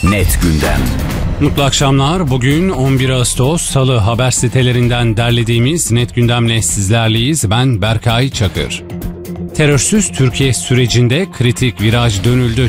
Net Gündem. Mutlu akşamlar. Bugün 11 Ağustos Salı, haber sitelerinden derlediğimiz Net Gündem'le sizlerleyiz. Ben Berkay Çakır. Terörsüz Türkiye sürecinde kritik viraj dönüldü.